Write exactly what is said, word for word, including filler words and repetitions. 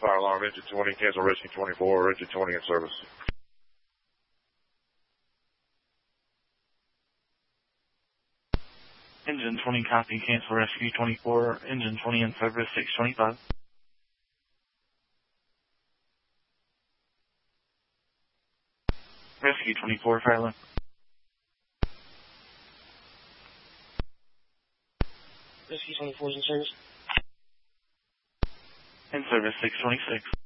fire alarm, engine twenty, cancel rescue twenty-four, engine twenty in service. Engine twenty, copy, cancel rescue twenty-four, engine twenty in service, six twenty-five. Rescue twenty-four, fire alarm. Rescue twenty-four is in service. In service, six twenty-six.